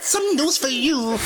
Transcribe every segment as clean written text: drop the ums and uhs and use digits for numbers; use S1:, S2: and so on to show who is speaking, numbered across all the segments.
S1: some news for you.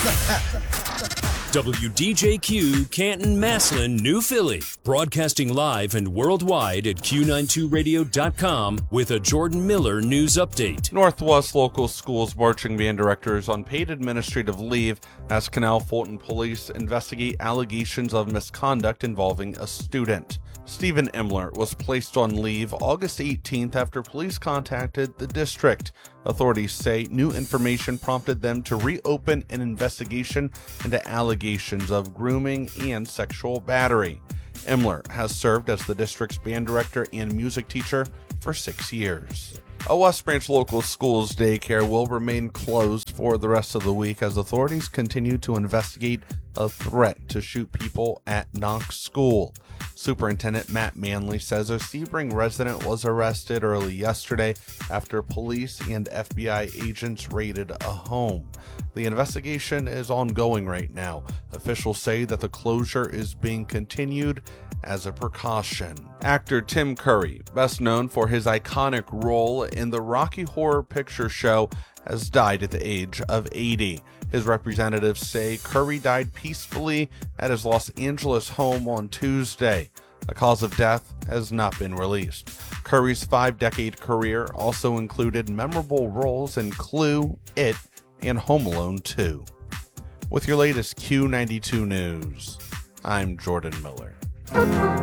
S2: WDJQ, Canton, Massillon, New Philly. Broadcasting live and worldwide at Q92radio.com with a Jordan Miller news update.
S3: Northwest Local Schools marching band director is on paid administrative leave as Canal Fulton police investigate allegations of misconduct involving a student. Stephen Imler was placed on leave August 18th after police contacted the district. Authorities say new information prompted them to reopen an investigation into allegations of grooming and sexual battery. Imler has served as the district's band director and music teacher for 6 years. A West Branch Local Schools daycare will remain closed for the rest of the week as authorities continue to investigate a threat to shoot people at Knox School. Superintendent Matt Manley says a Sebring resident was arrested early yesterday after police and FBI agents raided a home. The investigation is ongoing right now. Officials say that the closure is being continued as a precaution. Actor Tim Curry, best known for his iconic role in the Rocky Horror Picture Show, has died at the age of 80. His representatives say Curry died peacefully at his Los Angeles home on Tuesday. The cause of death has not been released. Curry's 5-decade career also included memorable roles in Clue, It, and Home Alone 2. With your latest Q92 news, I'm Jordan Miller.